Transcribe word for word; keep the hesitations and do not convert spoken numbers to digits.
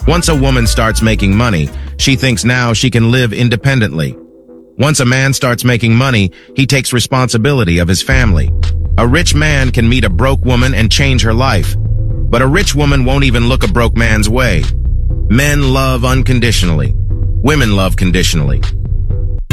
Once a woman starts making money, she thinks now she can live independently. Once a man starts making money, he takes responsibility of his family. A rich man can meet a broke woman and change her life. But a rich woman won't even look a broke man's way. Men love unconditionally. Women love conditionally.